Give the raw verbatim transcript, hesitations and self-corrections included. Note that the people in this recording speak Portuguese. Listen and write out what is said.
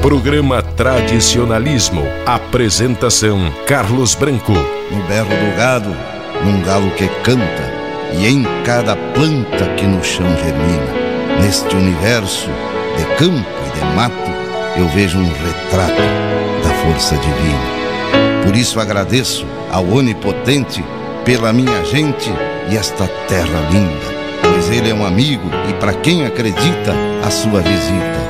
Programa Tradicionalismo. Apresentação Carlos Branco. No berro do gado, num galo que canta, e em cada planta que no chão germina, neste universo de campo e de mato, eu vejo um retrato da força divina. Por isso agradeço ao Onipotente pela minha gente e esta terra linda, pois ele é um amigo e para quem acredita, a sua visita